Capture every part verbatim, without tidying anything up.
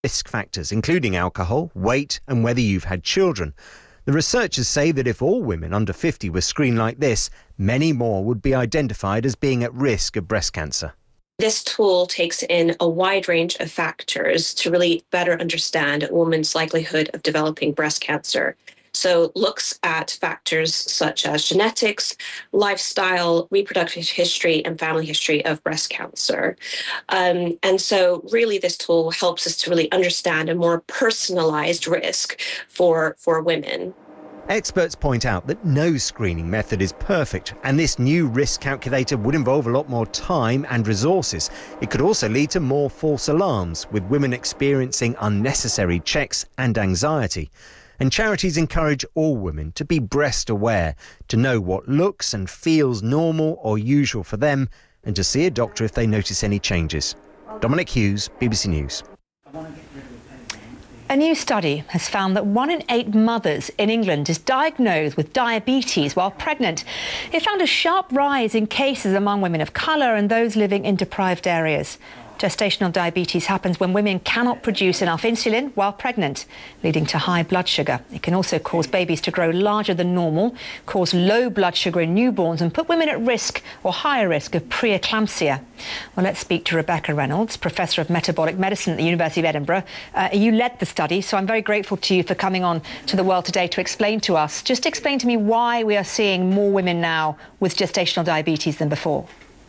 risk factors, including alcohol, weight and whether you've had children. The researchers say that if all women under fifty were screened like this, many more would be identified as being at risk of breast cancer. This tool takes in a wide range of factors to really better understand a woman's likelihood of developing breast cancer. So looks at factors such as genetics, lifestyle, reproductive history, and family history of breast cancer. Um, and so really this tool helps us to really understand a more personalized risk for, for women. Experts point out that no screening method is perfect, and this new risk calculator would involve a lot more time and resources. It could also lead to more false alarms, with women experiencing unnecessary checks and anxiety. And charities encourage all women to be breast aware, to know what looks and feels normal or usual for them, and to see a doctor if they notice any changes. Dominic Hughes, B B C News. A new study has found that one in eight mothers in England is diagnosed with diabetes while pregnant. It found a sharp rise in cases among women of colour and those living in deprived areas. Gestational diabetes happens when women cannot produce enough insulin while pregnant, leading to high blood sugar. It can also cause babies to grow larger than normal, cause low blood sugar in newborns and put women at risk or higher risk of preeclampsia. Well, let's speak to Rebecca Reynolds, Professor of Metabolic Medicine at the University of Edinburgh. Uh, you led the study, so I'm very grateful to you for coming on to The World Today to explain to us. Just explain to me why we are seeing more women now with gestational diabetes than before.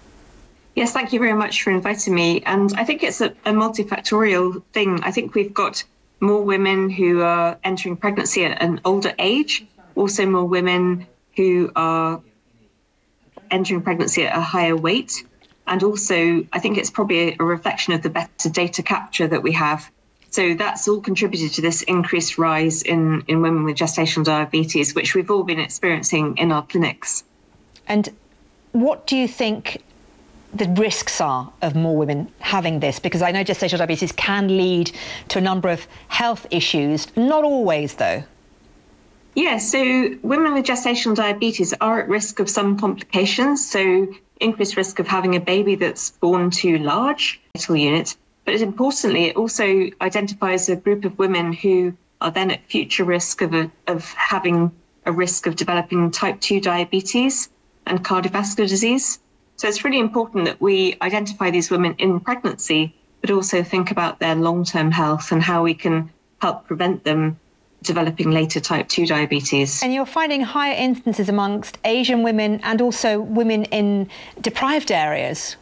Yes, thank you very much for inviting me. And I think it's a, a multifactorial thing. I think we've got more women who are entering pregnancy at an older age, also more women who are entering pregnancy at a higher weight. And also, I think it's probably a reflection of the better data capture that we have. So that's all contributed to this increased rise in, in women with gestational diabetes, which we've all been experiencing in our clinics. And what do you think the risks are of more women having this? Because I know gestational diabetes can lead to a number of health issues, not always though. Yeah, so women with gestational diabetes are at risk of some complications, so increased risk of having a baby that's born too large, fetal unit. But importantly, it also identifies a group of women who are then at future risk of, a, of having a risk of developing type two diabetes and cardiovascular disease. So it's really important that we identify these women in pregnancy, but also think about their long-term health and how we can help prevent them developing later type two diabetes. And you're finding higher instances amongst Asian women and also women in deprived areas.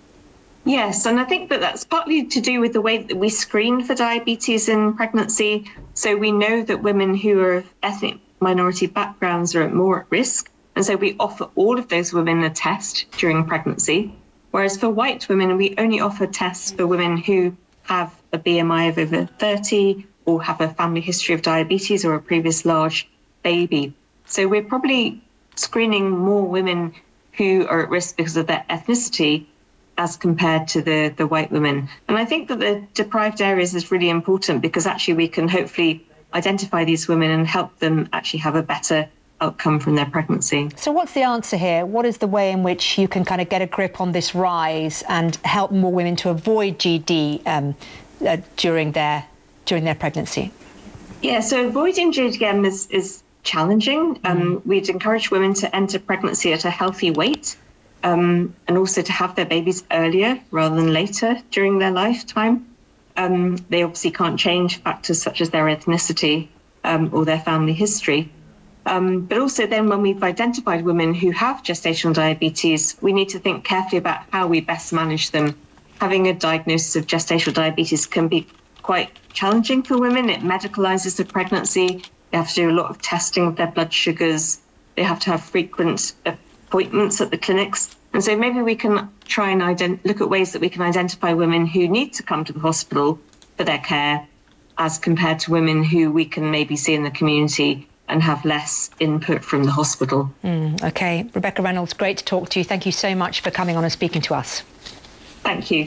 Yes, and I think that that's partly to do with the way that we screen for diabetes in pregnancy. So we know that women who are of ethnic minority backgrounds are at more at risk. And so we offer all of those women a test during pregnancy, whereas for white women, we only offer tests for women who have a B M I of over thirty or have a family history of diabetes or a previous large baby. So we're probably screening more women who are at risk because of their ethnicity as compared to the, the white women. And I think that the deprived areas is really important because actually we can hopefully identify these women and help them actually have a better outcome from their pregnancy. So what's the answer here? What is the way in which you can kind of get a grip on this rise and help more women to avoid G D um, uh, during their during their pregnancy? Yeah, so avoiding G D M is, is challenging. Mm. Um, we'd encourage women to enter pregnancy at a healthy weight um, and also to have their babies earlier rather than later during their lifetime. Um, they obviously can't change factors such as their ethnicity um, or their family history. Um, but also then when we've identified women who have gestational diabetes, we need to think carefully about how we best manage them. Having a diagnosis of gestational diabetes can be quite challenging for women. It medicalizes the pregnancy. They have to do a lot of testing of their blood sugars. They have to have frequent appointments at the clinics. And so maybe we can try and ident- look at ways that we can identify women who need to come to the hospital for their care as compared to women who we can maybe see in the community and have less input from the hospital. Mm, OK. Rebecca Reynolds, great to talk to you. Thank you so much for coming on and speaking to us. Thank you.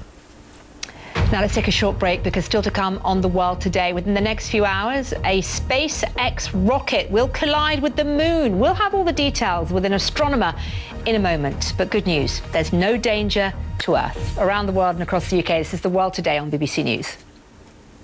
Now let's take a short break because still to come on The World Today. Within the next few hours, a SpaceX rocket will collide with the moon. We'll have all the details with an astronomer in a moment. But good news, there's no danger to Earth. Around the world and across the U K, this is The World Today on B B C News.